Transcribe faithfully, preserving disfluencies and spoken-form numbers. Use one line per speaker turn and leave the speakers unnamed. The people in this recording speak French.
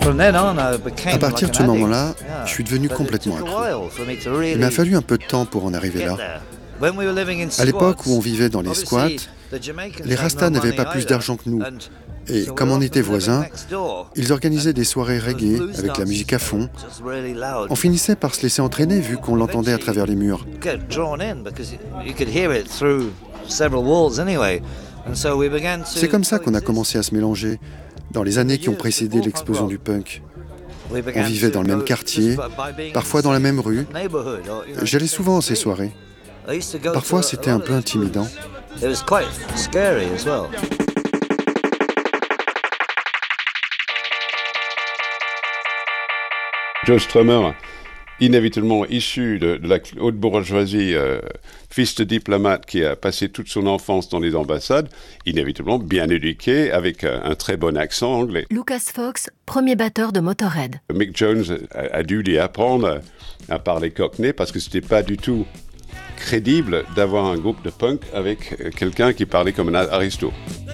À partir de ce moment-là, je suis devenu complètement accro. Il m'a fallu un peu de temps pour en arriver là. À l'époque où on vivait dans les squats, les Rastas n'avaient pas plus d'argent que nous. Et comme on était voisins, ils organisaient des soirées reggae avec la musique à fond. On finissait par se laisser entraîner vu qu'on l'entendait à travers les murs. C'est comme ça qu'on a commencé à se mélanger, dans les années qui ont précédé l'explosion du punk. On vivait dans le même quartier, parfois dans la même rue. J'allais souvent à ces soirées. Parfois, c'était un peu intimidant.
Joe Strummer, inévitablement issu de, de la haute bourgeoisie, euh, fils de diplomate qui a passé toute son enfance dans les ambassades, inévitablement bien éduqué, avec un, un très bon accent anglais.
Lucas Fox, premier batteur de Motorhead.
Mick Jones a, a dû lui apprendre à parler cockney parce que c'était pas du tout crédible d'avoir un groupe de punk avec quelqu'un qui parlait comme un aristo.